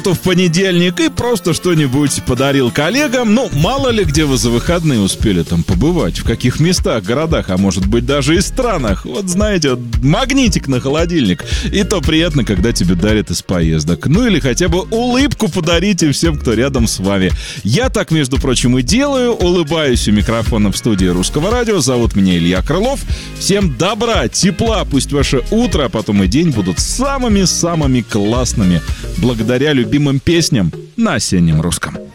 в понедельник и просто что-нибудь подарил коллегам. Ну, мало ли где вы за выходные успели там побывать, в каких местах, городах, а может быть даже и странах. Вот знаете, магнитик на холодильник. И то приятно, когда тебе дарят из поездок. Ну или хотя бы улыбку подарите всем, кто рядом с вами. Я так, между прочим, и делаю. Улыбаюсь у микрофона в студии Русского радио. Зовут меня Илья Крылов. Всем добра, тепла. Пусть ваше утро, а потом и день будут самыми-самыми классными. Благодаря любимым песням на осеннем русском.